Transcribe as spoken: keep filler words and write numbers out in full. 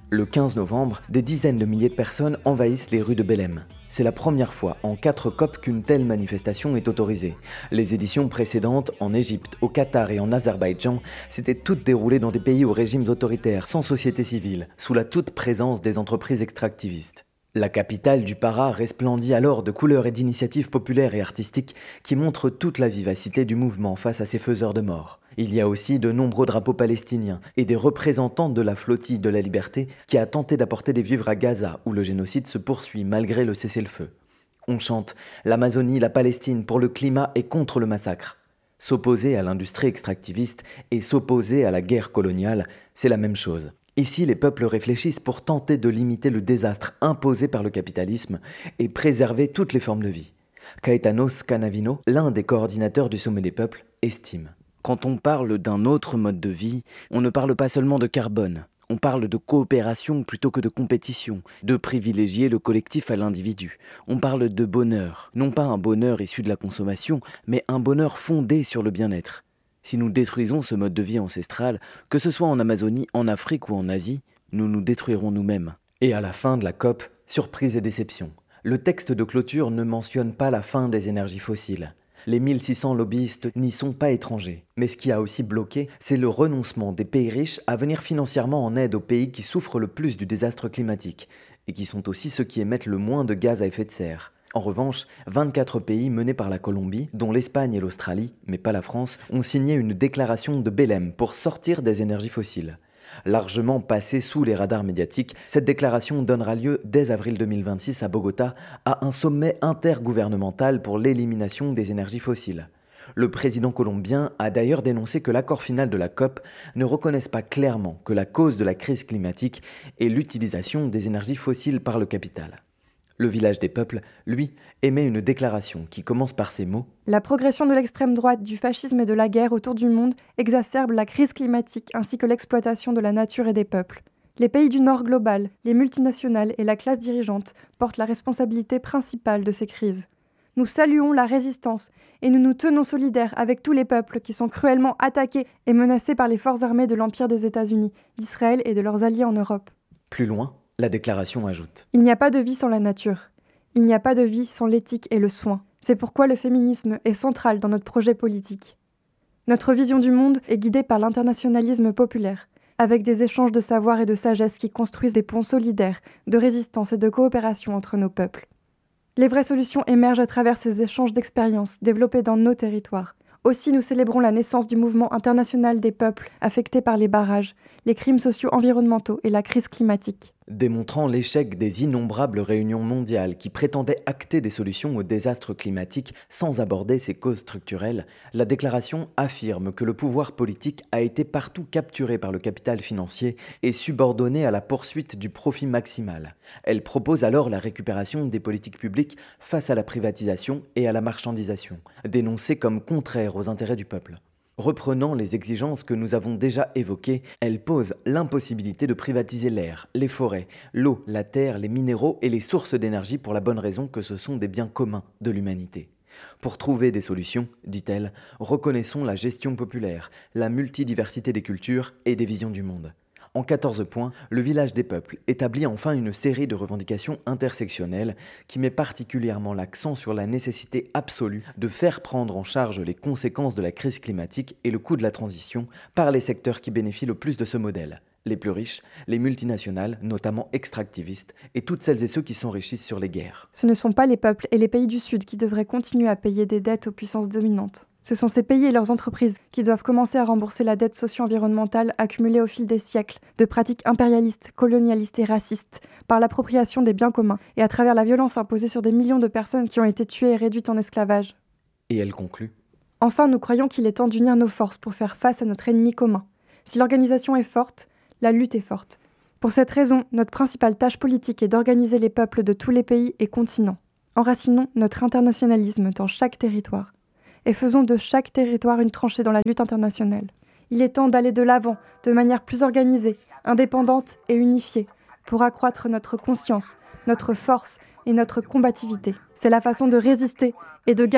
Le quinze novembre, des dizaines de milliers de personnes envahissent les rues de Belém. C'est la première fois en quatre COP qu'une telle manifestation est autorisée. Les éditions précédentes, en Égypte, au Qatar et en Azerbaïdjan, s'étaient toutes déroulées dans des pays aux régimes autoritaires, sans société civile, sous la toute présence des entreprises extractivistes. La capitale du Para resplendit alors de couleurs et d'initiatives populaires et artistiques qui montrent toute la vivacité du mouvement face à ces faiseurs de mort. Il y a aussi de nombreux drapeaux palestiniens et des représentants de la flottille de la liberté qui a tenté d'apporter des vivres à Gaza où le génocide se poursuit malgré le cessez-le-feu. On chante « L'Amazonie, la Palestine pour le climat et contre le massacre ». S'opposer à l'industrie extractiviste et s'opposer à la guerre coloniale, c'est la même chose. Ici, les peuples réfléchissent pour tenter de limiter le désastre imposé par le capitalisme et préserver toutes les formes de vie. Caetano Scanavino, l'un des coordinateurs du Sommet des peuples, estime: quand on parle d'un autre mode de vie, on ne parle pas seulement de carbone. On parle de coopération plutôt que de compétition, de privilégier le collectif à l'individu. On parle de bonheur, non pas un bonheur issu de la consommation, mais un bonheur fondé sur le bien-être. Si nous détruisons ce mode de vie ancestral, que ce soit en Amazonie, en Afrique ou en Asie, nous nous détruirons nous-mêmes. Et à la fin de la COP, surprise et déception. Le texte de clôture ne mentionne pas la fin des énergies fossiles. Les mille six cents lobbyistes n'y sont pas étrangers. Mais ce qui a aussi bloqué, c'est le renoncement des pays riches à venir financièrement en aide aux pays qui souffrent le plus du désastre climatique, et qui sont aussi ceux qui émettent le moins de gaz à effet de serre. En revanche, vingt-quatre pays menés par la Colombie, dont l'Espagne et l'Australie, mais pas la France, ont signé une déclaration de Belém pour sortir des énergies fossiles. Largement passée sous les radars médiatiques, cette déclaration donnera lieu dès avril deux mille vingt-six à Bogota à un sommet intergouvernemental pour l'élimination des énergies fossiles. Le président colombien a d'ailleurs dénoncé que l'accord final de la COP ne reconnaisse pas clairement que la cause de la crise climatique est l'utilisation des énergies fossiles par le capital. Le village des peuples, lui, émet une déclaration qui commence par ces mots : La progression de l'extrême droite, du fascisme et de la guerre autour du monde exacerbe la crise climatique ainsi que l'exploitation de la nature et des peuples. Les pays du Nord global, les multinationales et la classe dirigeante portent la responsabilité principale de ces crises. Nous saluons la résistance et nous nous tenons solidaires avec tous les peuples qui sont cruellement attaqués et menacés par les forces armées de l'Empire des États-Unis, d'Israël et de leurs alliés en Europe. Plus loin, la déclaration ajoute : Il n'y a pas de vie sans la nature. Il n'y a pas de vie sans l'éthique et le soin. C'est pourquoi le féminisme est central dans notre projet politique. Notre vision du monde est guidée par l'internationalisme populaire, avec des échanges de savoir et de sagesse qui construisent des ponts solidaires, de résistance et de coopération entre nos peuples. Les vraies solutions émergent à travers ces échanges d'expériences développés dans nos territoires. Aussi, nous célébrons la naissance du mouvement international des peuples affectés par les barrages, les crimes sociaux environnementaux et la crise climatique. Démontrant l'échec des innombrables réunions mondiales qui prétendaient acter des solutions au désastre climatique sans aborder ses causes structurelles, la déclaration affirme que le pouvoir politique a été partout capturé par le capital financier et subordonné à la poursuite du profit maximal. Elle propose alors la récupération des politiques publiques face à la privatisation et à la marchandisation, dénoncées comme contraires aux intérêts du peuple. Reprenant les exigences que nous avons déjà évoquées, elle pose l'impossibilité de privatiser l'air, les forêts, l'eau, la terre, les minéraux et les sources d'énergie pour la bonne raison que ce sont des biens communs de l'humanité. Pour trouver des solutions, dit-elle, reconnaissons la gestion populaire, la multidiversité des cultures et des visions du monde. En quatorze points, le village des peuples établit enfin une série de revendications intersectionnelles qui met particulièrement l'accent sur la nécessité absolue de faire prendre en charge les conséquences de la crise climatique et le coût de la transition par les secteurs qui bénéficient le plus de ce modèle. Les plus riches, les multinationales, notamment extractivistes, et toutes celles et ceux qui s'enrichissent sur les guerres. Ce ne sont pas les peuples et les pays du Sud qui devraient continuer à payer des dettes aux puissances dominantes. Ce sont ces pays et leurs entreprises qui doivent commencer à rembourser la dette socio-environnementale accumulée au fil des siècles de pratiques impérialistes, colonialistes et racistes par l'appropriation des biens communs et à travers la violence imposée sur des millions de personnes qui ont été tuées et réduites en esclavage. Et elle conclut : Enfin, nous croyons qu'il est temps d'unir nos forces pour faire face à notre ennemi commun. Si l'organisation est forte, la lutte est forte. Pour cette raison, notre principale tâche politique est d'organiser les peuples de tous les pays et continents. Enracinons notre internationalisme dans chaque territoire. Et faisons de chaque territoire une tranchée dans la lutte internationale. Il est temps d'aller de l'avant, de manière plus organisée, indépendante et unifiée, pour accroître notre conscience, notre force et notre combativité. C'est la façon de résister et de gagner